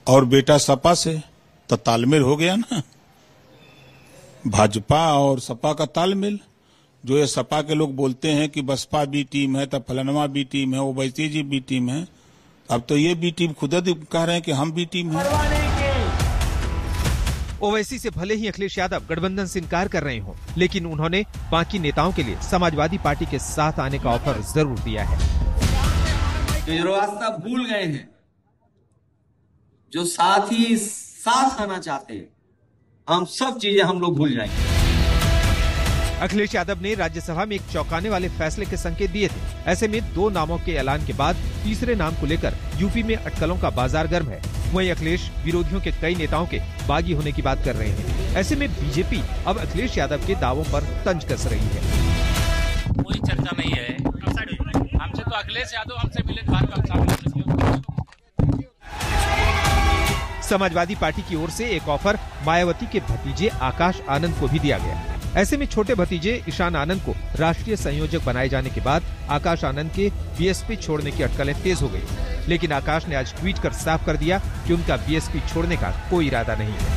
और बेटा सपा से, तो तालमेल हो गया ना। भाजपा और सपा का तालमेल, जो ये सपा के लोग बोलते हैं कि बसपा बी टीम है, तब फलनवा बी टीम है, ओवैसी जी बी टीम है, अब तो ये बी टीम खुद कह रहे हैं कि हम बी टीम है। ओवैसी से भले ही अखिलेश यादव गठबंधन से इनकार कर रहे हों, लेकिन उन्होंने बाकी नेताओं के लिए समाजवादी पार्टी के साथ आने का ऑफर जरूर दिया है। जो रास्ता भूल गए हैं, जो साथ ही साथ आना चाहते हैं, हम सब चीजें हम लोग भूल जाएंगे। अखिलेश यादव ने राज्यसभा में एक चौंकाने वाले फैसले के संकेत दिए थे। ऐसे में 2 नामों के ऐलान के बाद तीसरे नाम को लेकर यूपी में अटकलों का बाजार गर्म है। वहीं अखिलेश विरोधियों के कई नेताओं के बागी होने की बात कर रहे हैं। ऐसे में बीजेपी अब अखिलेश यादव के दावों पर तंज कस रही है। कोई चर्चा नहीं है, हमसे तो अखिलेश यादव हमसे मिले बात का। समाजवादी पार्टी की ओर से एक ऑफर मायावती के भतीजे आकाश आनंद को भी दिया गया। ऐसे में छोटे भतीजे ईशान आनंद को राष्ट्रीय संयोजक बनाए जाने के बाद आकाश आनंद के बीएसपी छोड़ने की अटकलें तेज हो गई। लेकिन आकाश ने आज ट्वीट कर साफ कर दिया कि उनका बीएसपी छोड़ने का कोई इरादा नहीं है।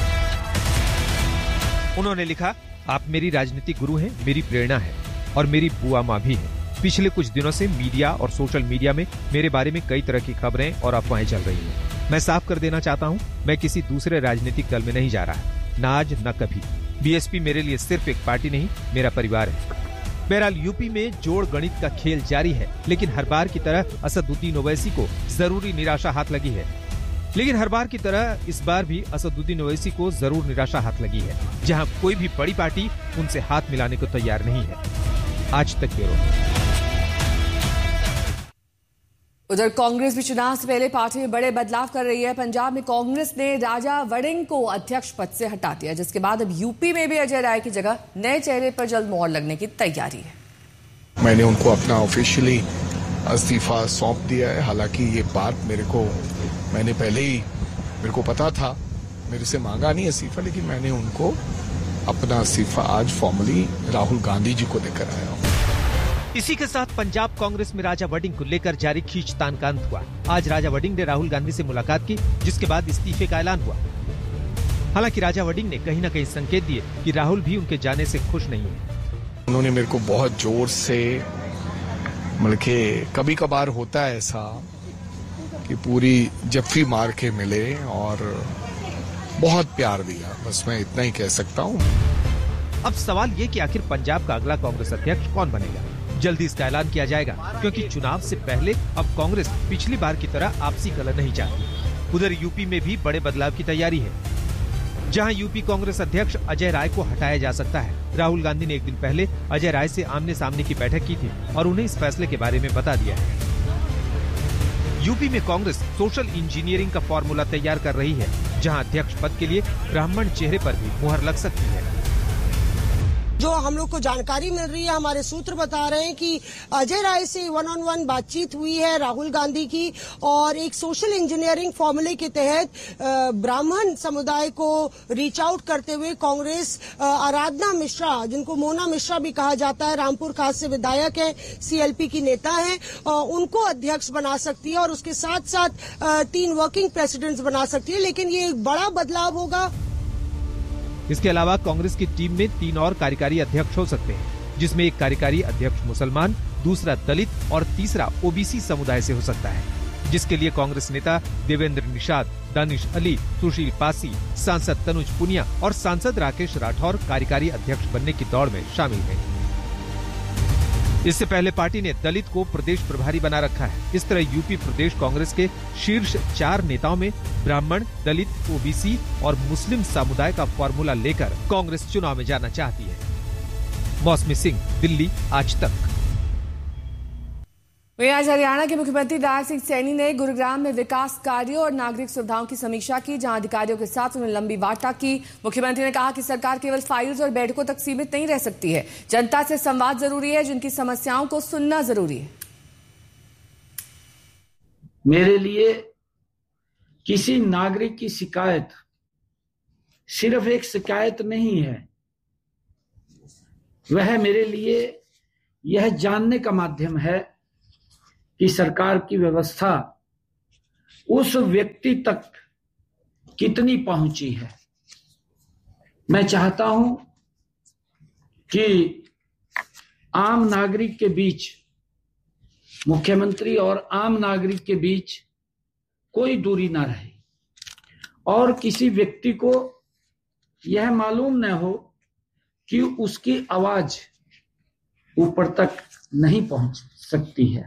उन्होंने लिखा, आप मेरी राजनीतिक गुरु हैं, मेरी प्रेरणा है और मेरी बुआ माँ भी है। पिछले कुछ दिनों से मीडिया और सोशल मीडिया में मेरे बारे में कई तरह की खबरें और अफवाहें चल रही हैं। मैं साफ कर देना चाहता हूं, मैं किसी दूसरे राजनीतिक दल में नहीं जा रहा, न आज न कभी। बीएसपी मेरे लिए सिर्फ एक पार्टी नहीं, मेरा परिवार है। बहरहाल यूपी में जोड़ गणित का खेल जारी है, लेकिन हर बार की तरह असदुद्दीन ओवैसी को जरूरी निराशा हाथ लगी है। लेकिन हर बार की तरह इस बार भी असदुद्दीन ओवैसी को जरूर निराशा हाथ लगी है, जहां कोई भी बड़ी पार्टी उनसे हाथ मिलाने को तैयार नहीं है। आज तक ब्यूरो। उधर कांग्रेस भी चुनाव से पहले पार्टी में बड़े बदलाव कर रही है। पंजाब में कांग्रेस ने राजा वड़िंग को अध्यक्ष पद से हटा दिया, जिसके बाद अब यूपी में भी अजय राय की जगह नए चेहरे पर जल्द मोहर लगने की तैयारी है। मैंने उनको अपना ऑफिशियली इस्तीफा सौंप दिया है। हालांकि ये बात मैंने पहले ही मेरे को पता था, मेरे से मांगा नहीं इस्तीफा, लेकिन मैंने उनको अपना इस्तीफा आज फॉर्मली राहुल गांधी जी को देकर आया हूँ। इसी के साथ पंजाब कांग्रेस में राजा वड़िंग को लेकर जारी खींचतान का अंत हुआ। आज राजा वड़िंग ने राहुल गांधी से मुलाकात की, जिसके बाद इस्तीफे का ऐलान हुआ। हालांकि राजा वड़िंग ने कहीं न कहीं संकेत दिए कि राहुल भी उनके जाने से खुश नहीं है। उन्होंने मेरे को बहुत जोर से, मतलब कि कभी कभार होता है ऐसा कि पूरी जफ्फी मार के मिले और बहुत प्यार दिया, बस मैं इतना ही कह सकता हूँ। अब सवाल ये कि आखिर पंजाब का अगला कांग्रेस अध्यक्ष कौन बनेगा। जल्दी इसका ऐलान किया जाएगा, क्योंकि चुनाव से पहले अब कांग्रेस पिछली बार की तरह आपसी कलह नहीं चाहती। उधर यूपी में भी बड़े बदलाव की तैयारी है, जहां यूपी कांग्रेस अध्यक्ष अजय राय को हटाया जा सकता है। राहुल गांधी ने एक दिन पहले अजय राय से आमने सामने की बैठक की थी और उन्हें इस फैसले के बारे में बता दिया है। यूपी में कांग्रेस सोशल इंजीनियरिंग का फॉर्मूला तैयार कर रही है, जहां अध्यक्ष पद के लिए ब्राह्मण चेहरे पर भी मुहर लग सकती है। जो हम लोग को जानकारी मिल रही है, हमारे सूत्र बता रहे हैं कि अजय राय से 1-on-1 बातचीत हुई है राहुल गांधी की, और एक सोशल इंजीनियरिंग फॉर्मूले के तहत ब्राह्मण समुदाय को रीच आउट करते हुए कांग्रेस आराधना मिश्रा, जिनको मोना मिश्रा भी कहा जाता है, रामपुर खास से विधायक है, सीएलपी की नेता है, उनको अध्यक्ष बना सकती है और उसके साथ साथ 3 वर्किंग प्रेसिडेंट्स बना सकती है। लेकिन ये एक बड़ा बदलाव होगा। इसके अलावा कांग्रेस की टीम में 3 और कार्यकारी अध्यक्ष हो सकते हैं, जिसमें एक कार्यकारी अध्यक्ष मुसलमान, दूसरा दलित और तीसरा ओबीसी समुदाय से हो सकता है, जिसके लिए कांग्रेस नेता देवेंद्र निषाद, दानिश अली, सुशील पासी, सांसद तनुज पुनिया और सांसद राकेश राठौर कार्यकारी अध्यक्ष बनने की दौड़ में शामिल हैं। इससे पहले पार्टी ने दलित को प्रदेश प्रभारी बना रखा है। इस तरह यूपी प्रदेश कांग्रेस के शीर्ष 4 नेताओं में ब्राह्मण, दलित, ओबीसी और मुस्लिम समुदाय का फॉर्मूला लेकर कांग्रेस चुनाव में जाना चाहती है। मौसमी सिंह, दिल्ली, आज तक। वहीं आज हरियाणा के मुख्यमंत्री राज सिंह सैनी ने गुरुग्राम में विकास कार्यों और नागरिक सुविधाओं की समीक्षा की, जहां अधिकारियों के साथ उन्होंने लंबी वार्ता की। मुख्यमंत्री ने कहा कि सरकार केवल फाइल्स और बैठकों तक सीमित नहीं रह सकती है, जनता से संवाद जरूरी है, जिनकी समस्याओं को सुनना जरूरी है। मेरे लिए किसी नागरिक की शिकायत सिर्फ एक शिकायत नहीं है, वह मेरे लिए यह जानने का माध्यम है कि सरकार की व्यवस्था उस व्यक्ति तक कितनी पहुंची है। मैं चाहता हूं कि आम नागरिक के बीच, मुख्यमंत्री और आम नागरिक के बीच कोई दूरी ना रहे और किसी व्यक्ति को यह मालूम न हो कि उसकी आवाज ऊपर तक नहीं पहुंच सकती है।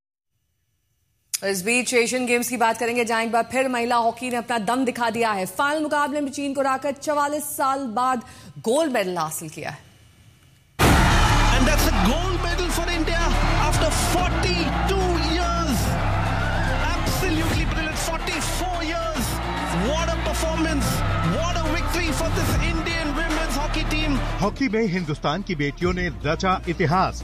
इस बीच एशियन गेम्स की बात करेंगे, जहां एक बार फिर महिला हॉकी ने अपना दम दिखा दिया है। फाइनल मुकाबले में चीन को हराकर 44 साल बाद गोल्ड मेडल हासिल किया है। And that's a gold medal for India after 42 years. Absolutely brilliant. 44 years. What a performance. What a victory for this Indian women's hockey team. Hockey में हिंदुस्तान की बेटियों ने रचा इतिहास।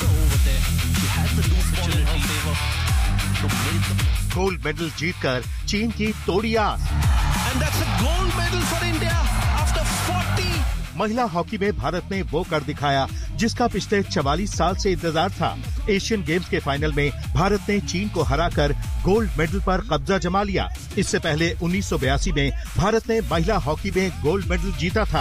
गोल्ड मेडल जीतकर चीन की तोड़ी आस। And that's a gold medal for India after 40. महिला हॉकी में भारत ने वो कर दिखाया जिसका पिछले 44 साल से इंतजार था। एशियन गेम्स के फाइनल में भारत ने चीन को हराकर गोल्ड मेडल पर कब्जा जमा लिया। इससे पहले 1982 में भारत ने महिला हॉकी में गोल्ड मेडल जीता था।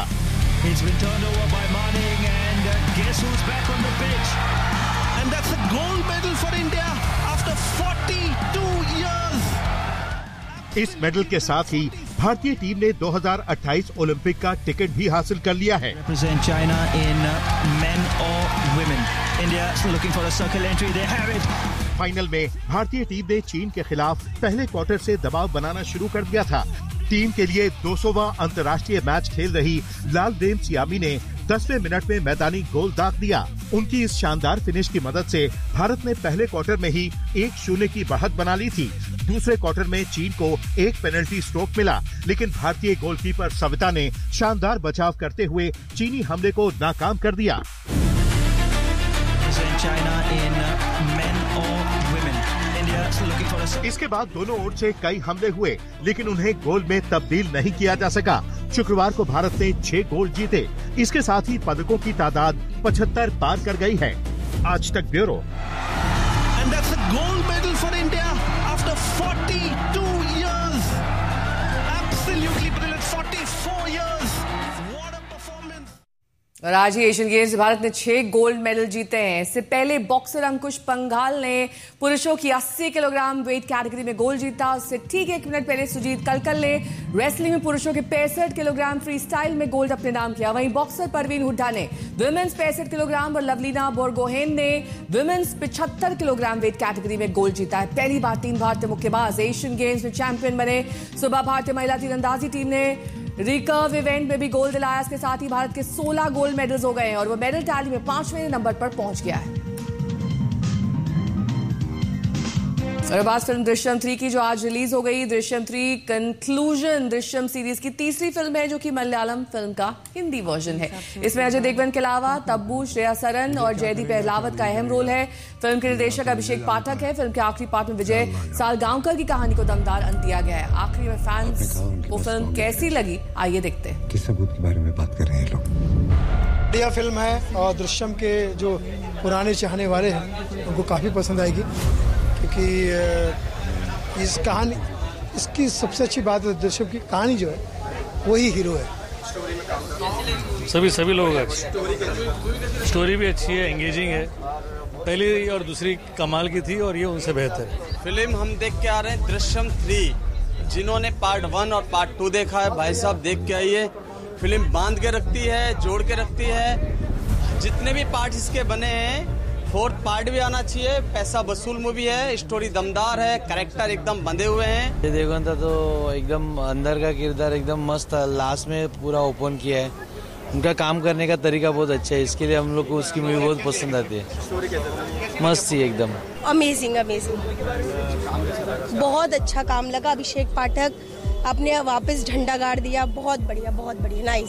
And that's a gold medal for India after 42 years. इस मेडल के साथ ही भारतीय टीम ने 2028 ओलंपिक का टिकट भी हासिल कर लिया है। Represent China in men or women. India looking for a circle entry. They have it. Final में भारतीय टीम ने चीन के खिलाफ पहले क्वार्टर से दबाव बनाना शुरू कर दिया था। टीम के लिए 200वां अंतर्राष्ट्रीय मैच खेल रही लालदेम सियामी ने 10वें मिनट में मैदानी गोल दाग दिया। उनकी इस शानदार फिनिश की मदद से भारत ने पहले क्वार्टर में ही 1-0 की बढ़त बना ली थी। दूसरे क्वार्टर में चीन को एक पेनल्टी स्ट्रोक मिला, लेकिन भारतीय गोलकीपर सविता ने शानदार बचाव करते हुए चीनी हमले को नाकाम कर दिया। इसके बाद दोनों ओर से कई हमले हुए, लेकिन उन्हें गोल में तब्दील नहीं किया जा सका। शुक्रवार को भारत ने 6 गोल जीते। इसके साथ ही पदकों की तादाद 75 पार कर गई है। आज तक bureau. And that's a gold medal for India after 42 years. Absolutely brilliant. 44 years. What a performance. और आज ही एशियन गेम्स में भारत ने 6 गोल्ड मेडल जीते हैं। इससे पहले बॉक्सर अंकुश पंघाल ने पुरुषों की 80 किलोग्राम वेट कैटेगरी में गोल्ड जीता। उससे ठीक 1 मिनट पहले सुजीत कलकल ने रेसलिंग में पुरुषों के 65 किलोग्राम फ्री स्टाइल में गोल्ड अपने नाम किया। वहीं बॉक्सर परवीन हुड्डा ने विमेंस 65 किलोग्राम और लवलीना बोरगोहेन ने विमेंस 75 किलोग्राम वेट कैटेगरी में गोल्ड जीता है। पहली बार 3 भारतीय मुक्केबाज एशियन गेम्स में चैंपियन बने। सुबह भारतीय महिला तीरंदाजी टीम ने रिकर्व इवेंट में भी गोल्ड दिलाया। इसके साथ ही भारत के 16 गोल्ड मेडल्स हो गए हैं और वो मेडल टैली में 5वें नंबर पर पहुंच गया है। और बात फिल्म दृश्यम 3 की, जो आज रिलीज हो गई। दृश्यम 3 कंक्लूजन दृश्यम सीरीज की तीसरी फिल्म है, जो कि मलयालम फिल्म का हिंदी वर्जन है। इसमें अजय देवगन के अलावा तब्बू, श्रेया सरन और जयदीप अहलावत का अहम रोल है। फिल्म के निर्देशक अभिषेक पाठक है। फिल्म के आखिरी पार्ट में विजय सालगांवकर की कहानी को दमदार अंत दिया गया है। आखिरी में फैंस को फिल्म कैसी लगी, आइए देखते हैं। किस सबूत के बारे में बात कर रहे हैं लोग? बढ़िया फिल्म है और दृश्यम के जो पुराने चाहने वाले हैं उनको काफी पसंद आएगी, क्योंकि इस कहानी, इसकी सबसे अच्छी बात है दृश्यम की कहानी जो है वही हीरो है। सभी लोग स्टोरी भी अच्छी है, एंगेजिंग है। पहली और दूसरी कमाल की थी और ये उनसे बेहतर है। फिल्म हम देख के आ रहे हैं दृश्यम 3। जिन्होंने पार्ट 1 और पार्ट 2 देखा है, भाई साहब देख के आइए। फिल्म बांध के रखती है, जोड़ के रखती है। जितने भी पार्ट इसके बने हैं, 4th पार्ट भी आना चाहिए। पैसा वसूल मूवी है, स्टोरी दमदार है, कैरेक्टर एकदम बंधे हुए हैं। ये देवगन था तो एकदम अंदर का किरदार एकदम मस्त था। लास्ट में पूरा ओपन किया है। उनका काम करने का तरीका बहुत अच्छा है, इसके लिए हम लोग को उसकी मूवी बहुत पसंद आती है। मस्त थी एकदम। अमेजिंग बहुत अच्छा काम लगा। अभिषेक पाठक आपने वापस झंडा गाड़ दिया। बहुत बढ़िया नाइस।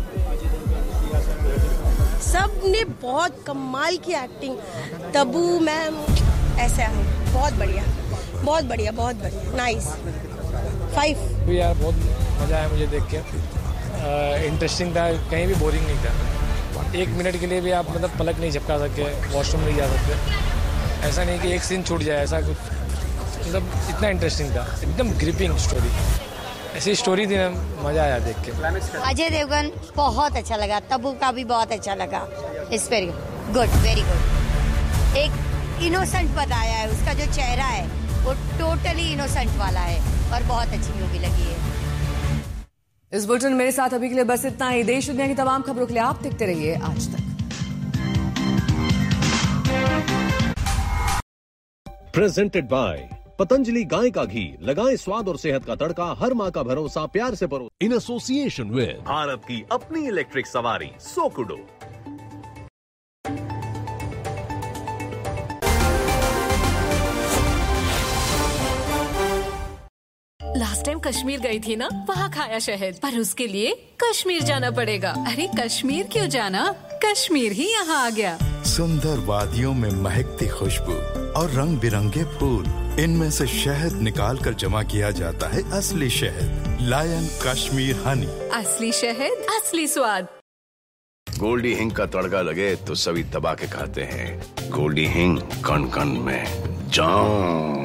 सब ने बहुत कमाल की एक्टिंग। तब्बू मैम ऐसा है, बहुत बढ़िया नाइस। 5 भी यार बहुत मजा आया मुझे देख के। इंटरेस्टिंग था, कहीं भी बोरिंग नहीं था। 1 मिनट के लिए भी आप मतलब पलक नहीं झपका सकते, वॉशरूम नहीं जा सकते। ऐसा नहीं कि एक सीन छूट जाए, ऐसा कुछ मतलब इतना इंटरेस्टिंग था। एकदम ग्रिपिंग स्टोरी। ऐसी स्टोरी थी ना, मजा आया देख के। अजय देवगन बहुत अच्छा लगा, तब्बू का भी बहुत अच्छा लगा। It's very good, very good. एक इनोसेंट बताया है, उसका जो चेहरा है वो टोटली इनोसेंट वाला है और बहुत अच्छी मूवी लगी है। इस बुलेटिन मेरे साथ अभी के लिए बस इतना ही। देश दुनिया की तमाम खबरों के लिए आप देखते रहिए आज तक। प्रेजेंटेड बाय पतंजलि गाय का घी, लगाएं स्वाद और सेहत का तड़का, हर माँ का भरोसा, प्यार से परो। इन एसोसिएशन विद भारत की अपनी इलेक्ट्रिक सवारी सोकुडो। लास्ट टाइम कश्मीर गई थी ना, वहाँ खाया शहद, पर उसके लिए कश्मीर जाना पड़ेगा। अरे कश्मीर क्यों जाना, कश्मीर ही यहाँ आ गया। सुंदर वादियों में महकती खुशबू और रंग बिरंगे फूल, इनमें से शहद निकाल कर जमा किया जाता है असली शहद, लायन कश्मीर हनी। असली शहद, असली स्वाद। गोल्डी हिंग का तड़का लगे तो सभी दबा के खाते हैं। गोल्डी हिंग, कण कण में जान।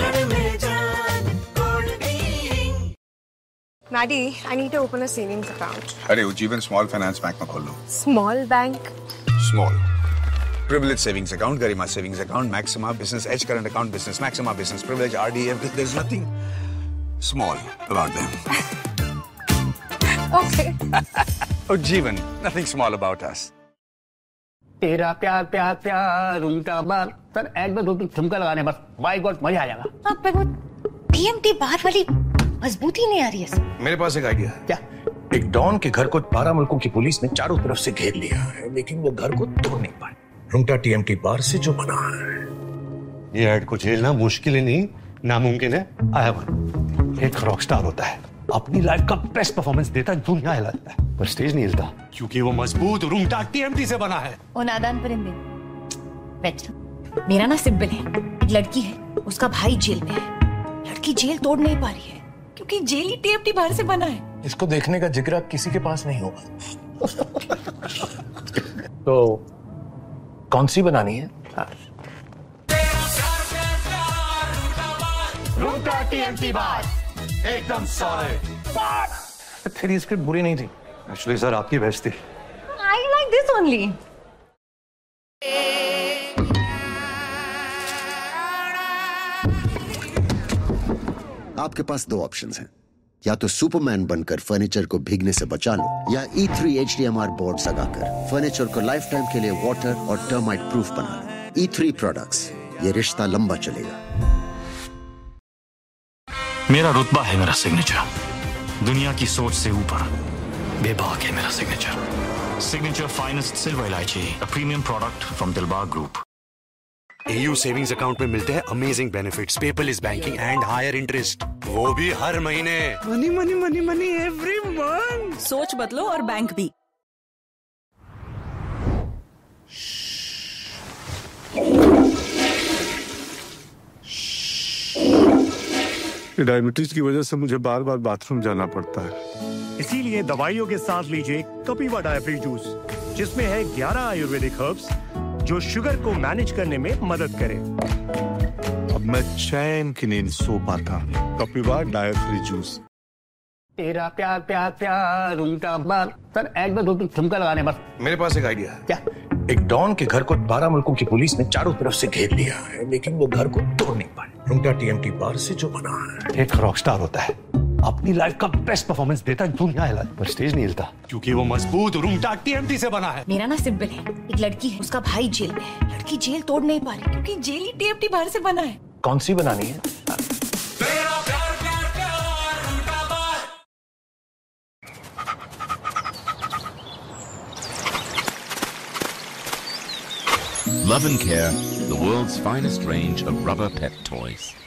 Maddie, I need to open a savings account. अरे Ujjivan Small Finance Bank में खोल लो। Small bank? Small. Privilege savings account, Garima savings account, Maxima business edge current account, business Maxima business privilege, RD, everything. There's nothing small about them. Okay. Ujjivan, nothing small about us. तेरा प्यार प्यार प्यार उल्टा बार। Sir एक बार दो ठुमका लगाने बस, बाय गॉड मजा आ जाएगा। आप पे वो TMT बार वाली मजबूती नहीं आ रही है। मेरे पास एक आइडिया। क्या? एक डॉन के घर को 12 मुल्कों की पुलिस ने चारों तरफ से घेर लिया है, लेकिन वो घर को तोड़ नहीं पाए। रुंगटा TMT बार से जो बना है। ये ऐड को झेलना मुश्किल ही नहीं, नामुमकिन है। आया एक रॉकस्टार होता है, अपनी लाइफ का बेस्ट परफॉर्मेंस देता है, दुनिया हिला देता है, पर स्टेज नहीं हिलता क्योंकि वो मजबूत रुंगटा TMT से बना है। ओ नादान परिंदे, बैठ। मेरा ना सिब्बल है, एक लड़की है, उसका भाई जेल में है। लड़की जेल तोड़ नहीं पा रही है क्योंकि जेल ही TMT बाहर से बना है। इसको देखने का जिगरा किसी के पास नहीं होगा। तो कौन सी बनानी है? रुंगटा TMT बार एकदम सॉलिड। तेरी स्क्रिप्ट बुरी नहीं थी। एक्चुअली सर आपकी बेस्ट थी। I like this only. आपके पास दो ऑप्शंस हैं, या तो सुपरमैन बनकर फर्नीचर को भीगने से बचा लो, या E3 HDMR बोर्ड लगाकर फर्नीचर को लाइफ टाइम के लिए वाटर और टर्माइट प्रूफ बना लो। E3 प्रोडक्ट्स, ये रिश्ता लंबा चलेगा। मेरा रुतबा है मेरा सिग्नेचर, दुनिया की सोच से ऊपर बेबाक है मेरा सिग्नेचर। सिग्नेचर फाइनेस्ट सिल्वर इलायची, a premium product from Dilbag group. AU savings account में मिलते हैं amazing benefits, paperless banking and higher interest, वो भी हर महीने। Money money money money every month. सोच बदलो और बैंक भी। डायबिटीज की वजह से मुझे बार बार बाथरूम जाना पड़ता है। इसीलिए दवाइयों के साथ लीजिए कपिवा डायबिटीज जूस, जिसमें है 11 आयुर्वेदिक हर्ब्स जो शुगर को मैनेज करने में मदद करे। अब मैं चैन की नींद सो पाता। Kapiva diabetes juice. तेरा प्यार प्यार प्यार उल्टा बार। सर एक बार दो ठुमका लगाने बस। मेरे पास एक आइडिया। क्या? एक डॉन के घर को 12 मुल्कों की पुलिस ने चारों तरफ से घेर लिया है, लेकिन वो घर को तोड़ नहीं पाए। रुंगटा TMT बार से जो बना है। एक रॉकस्टार होता है, अपनी लाइफ का बेस्ट परफॉर्मेंस देता है, दुनिया हिला देता है, पर स्टेज नहीं हिलता क्योंकि वो मजबूत रुंगटा TMT से बना है। मेरा ना सिब्बल है, एक लड़की है, उसका भाई जेल में है। लड़की जेल तोड़ नहीं पा रही क्योंकि जेल ही TMT बाहर से बना है। कौन सी बनानी है? Love and Care, the world's finest range of rubber pet toys.